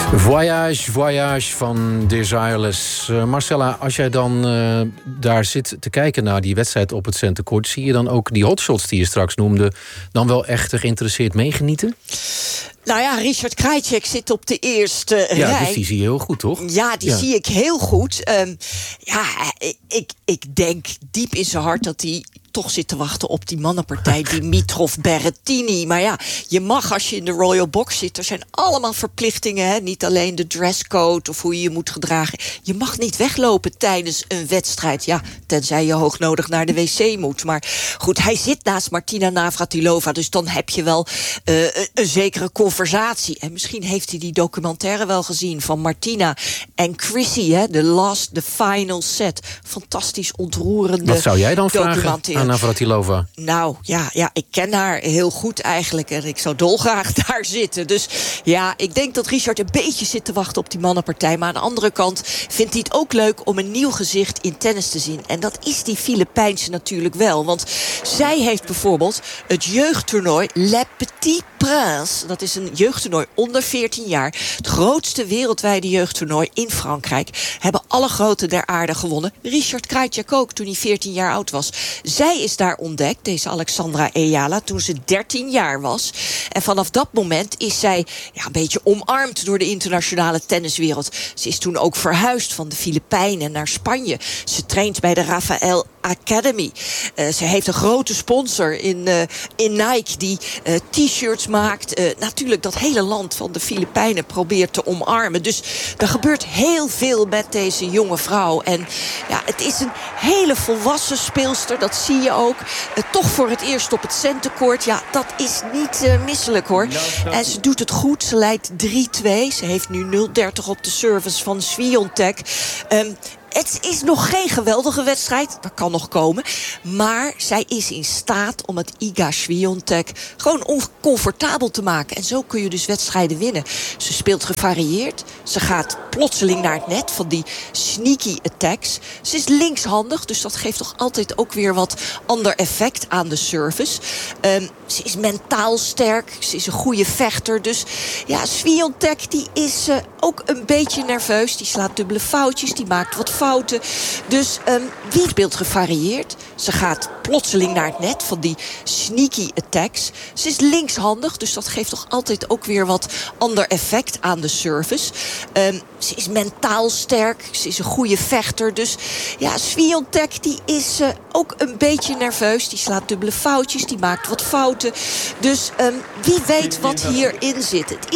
Voyage, Voyage van Desireless. Marcella, als jij dan daar zit te kijken naar die wedstrijd op het Centercourt, zie je dan ook die hotshots die je straks noemde dan wel echt geïnteresseerd meegenieten? Nou ja, Richard Krajicek zit op de eerste rij. Ja, dus die zie je heel goed, toch? Ja, die zie ik heel goed. Ik denk diep in zijn hart dat hij toch zit te wachten op die mannenpartij, Dimitrov-Berrettini. Maar ja, je mag als je in de Royal Box zit, er zijn allemaal verplichtingen, hè? Niet alleen de dresscode of hoe je je moet gedragen. Je mag niet weglopen tijdens een wedstrijd. Ja, tenzij je hoognodig naar de wc moet. Maar goed, hij zit naast Martina Navratilova, dus dan heb je wel een zekere conversatie. En misschien heeft hij die documentaire wel gezien van Martina en Chrissy, hè? The Final Set. Fantastisch ontroerende. Wat zou jij dan vragen documentaire aan Navratilova? Nou, ja, ik ken haar heel goed eigenlijk. En ik zou dolgraag daar zitten. Dus ja, ik denk dat Richard een beetje zit te wachten op die mannenpartij. Maar aan de andere kant vindt hij het ook leuk om een nieuw gezicht in tennis te zien. En dat is die Filipijnse natuurlijk wel. Want zij heeft bijvoorbeeld het jeugdtoernooi Le Petit Prince. Dat is een jeugdtoernooi onder 14 jaar. Het grootste wereldwijde jeugdtoernooi in Frankrijk. Hebben alle groten der aarde gewonnen. Richard Krajicek ook, toen hij 14 jaar oud was. Zij is daar ontdekt, deze Alexandra Ayala, toen ze 13 jaar was. En vanaf dat moment is zij een beetje omarmd door de internationale tenniswereld. Ze is toen ook verhuisd van de Filipijnen naar Spanje. Ze traint bij de Rafael Academy. Ze heeft een grote sponsor in Nike die t-shirts maakt. Natuurlijk dat hele land van de Filipijnen probeert te omarmen. Dus er gebeurt heel veel met deze jonge vrouw. En ja, het is een hele volwassen speelster. Dat zie je ook. Toch voor het eerst op het Centercourt. Ja, dat is niet misselijk hoor. En ze doet het goed. Ze leidt 3-2. Ze heeft nu 0-30 op de service van Swiatek. Het is nog geen geweldige wedstrijd. Dat kan nog komen. Maar zij is in staat om het Iga Swiatek gewoon oncomfortabel te maken. En zo kun je dus wedstrijden winnen. Ze speelt gevarieerd. Ze gaat plotseling naar het net van die sneaky attacks. Ze is linkshandig, dus dat geeft toch altijd ook weer wat ander effect aan de service. Ze is mentaal sterk. Ze is een goede vechter. Dus ja, Swiatek die is ook een beetje nerveus. Die slaat dubbele foutjes. Die maakt wat fouten. Dus wie speelt gevarieerd? Ze gaat plotseling naar het net van die sneaky attacks. Ze is linkshandig, dus dat geeft toch altijd ook weer wat ander effect aan de service. Ze is mentaal sterk. Ze is een goede vechter. Dus ja, Swiatek die is ook een beetje nerveus. Die slaat dubbele foutjes. Die maakt wat fouten. Dus wie weet wat hierin zit. Het